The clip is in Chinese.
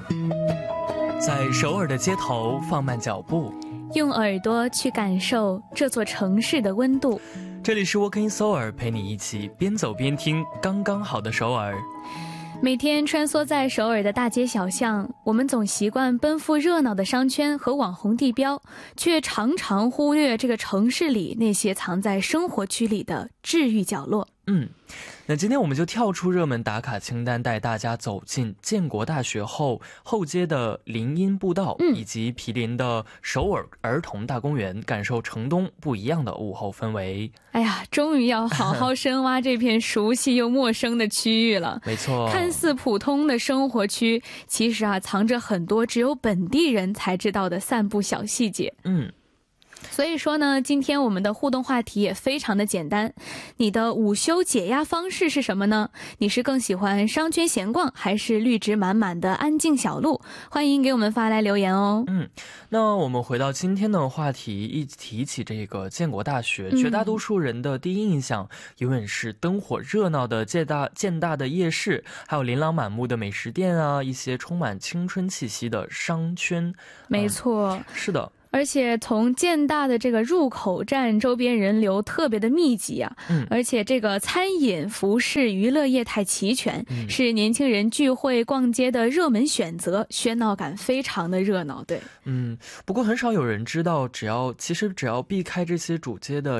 在首尔的街头放慢脚步， 用耳朵去感受这座城市的温度。 这里是 Walking Seoul， 陪你一起边走边听刚刚好的首尔。 每天穿梭在首尔的大街小巷，我们总习惯奔赴热闹的商圈和网红地标，却常常忽略这个城市里那些藏在生活区里的治愈角落。 那今天我们就跳出热门打卡清单，带大家走进建国大学后街的林荫步道，以及毗邻的首尔儿童大公园，感受城东不一样的午后氛围。 哎呀，终于要好好深挖这片熟悉又陌生的区域了。 没错， 看似普通的生活区，其实藏着很多只有本地人才知道的散步小细节。所以说呢，今天我们的互动话题也非常的简单，你的午休解压方式是什么呢？你是更喜欢商圈闲逛，还是绿植满满的安静小路？欢迎给我们发来留言哦。 那我们回到今天的话题，一提起这个建国大学，绝大多数人的第一印象永远是灯火热闹的建大的夜市，还有琳琅满目的美食店啊，一些充满青春气息的商圈。 没错， 是的。 而且从建大的这个入口站周边人流特别的密集啊，而且这个餐饮、服饰、娱乐业态齐全，是年轻人聚会逛街的热门选择，喧闹感非常的热闹。对， 不过很少有人知道，只要避开这些主街的